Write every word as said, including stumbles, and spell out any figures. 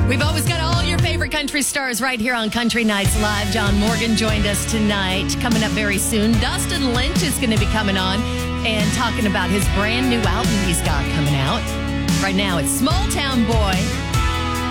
We've always got all your favorite country stars right here on Country Nights Live. John Morgan joined us tonight. Coming up very soon, Dustin Lynch is going to be coming on and talking about his brand new album he's got coming out. Right now, it's Small Town Boy